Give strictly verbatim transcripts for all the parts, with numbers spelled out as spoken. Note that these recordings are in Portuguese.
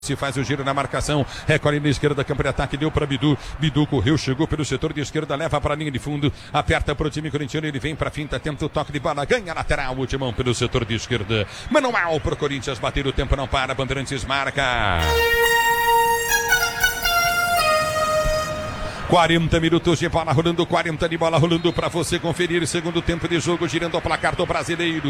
Se faz o giro na marcação, recolhe na esquerda, campo de ataque, deu para Bidu, Bidu correu, chegou pelo setor de esquerda, leva para a linha de fundo, aperta para o time corintiano, ele vem para a finta, tenta o toque de bola, ganha lateral, ultimão pelo setor de esquerda, manual para o Corinthians, bater o tempo não para, Bandeirantes marca. quarenta minutos de bola rolando, quarenta de bola rolando para você conferir, segundo tempo de jogo, girando o placar do brasileiro.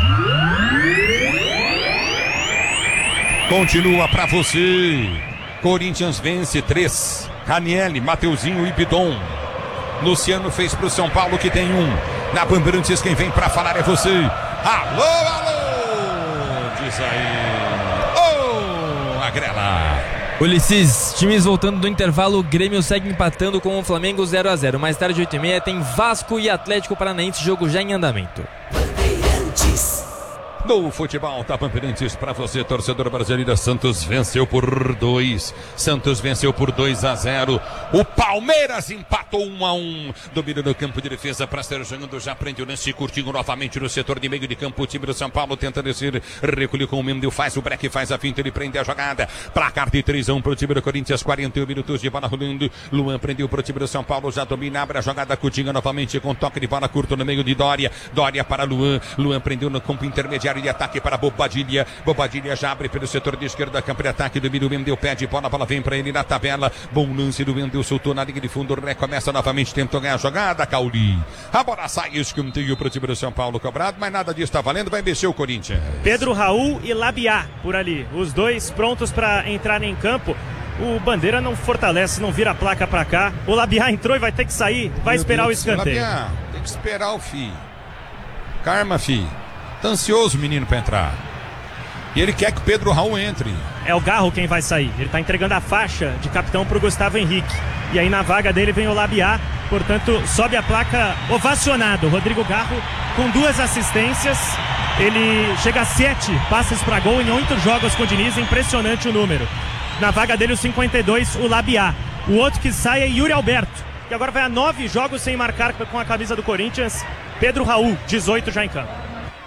Continua para você. Corinthians vence três. Ranieri, Mateuzinho e Bidon. Luciano fez para o São Paulo que tem um. Na Bandeirantes quem vem para falar é você. Alô, alô! Diz aí. Oh, Agrela. Ulisses, times voltando do intervalo, o Grêmio segue empatando com o Flamengo zero a zero. Mais tarde, oito e meia, tem Vasco e Atlético Paranaense, jogo já em andamento. Bandeirantes. No futebol da Bandeirantes para você, torcedor brasileiro. Santos venceu por dois. Santos venceu por dois a zero. O Palmeiras empatou um a um. Domina no campo de defesa para ser jogando. Já prende o lance, curtindo novamente no setor de meio de campo. O time do São Paulo tenta descer. Recolhe com o Mendel, faz o break, faz a finta, ele prende a jogada. Placar de três a um para o time do Corinthians. quarenta e um minutos de bola rolando. Luan prendeu para o time do São Paulo. Já domina, abre a jogada. Coutinho novamente com toque de bola curto no meio de Dória. Dória para Luan. Luan prendeu no campo intermediário de ataque para Bobadilha. Bobadilha já abre pelo setor de esquerda, campo de ataque do Miro. Mendel pede bola, a bola vem para ele na tabela. Bom lance do Mendel, soltou na linha de fundo. Recomeça novamente, tentou ganhar a jogada. Cauli. A bola sai, escanteio para o time do São Paulo cobrado, mas nada disso está valendo. Vai mexer o Corinthians. Pedro Raul e Labiá por ali. Os dois prontos para entrar em campo. O Bandeira não fortalece, não vira a placa para cá. O Labiá entrou e vai ter que sair. Vai Meu esperar Deus, o escanteio. Labiá, tem que esperar o fi. Karma, fi. Tá ansioso o menino para entrar. E ele quer que o Pedro Raul entre. É o Garro quem vai sair. Ele tá entregando a faixa de capitão pro Gustavo Henrique. E aí na vaga dele vem o Labiá. Portanto, sobe a placa ovacionado. Rodrigo Garro com duas assistências. Ele chega a sete passes para gol em oito jogos com o Diniz. Impressionante o número. Na vaga dele o cinquenta e dois, o Labiá. O outro que sai é Yuri Alberto, que agora vai a nove jogos sem marcar com a camisa do Corinthians. Pedro Raul, dezoito já em campo.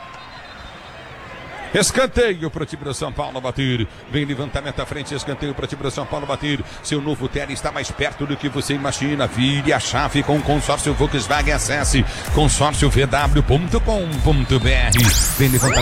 Escanteio para o time do São Paulo bater. Vem levantamento à frente, escanteio para o time do São Paulo bater. Seu novo Tele está mais perto do que você imagina. Vire a chave com o consórcio Volkswagen. Acesse consórcio v w ponto com ponto b r. Vem levantamento.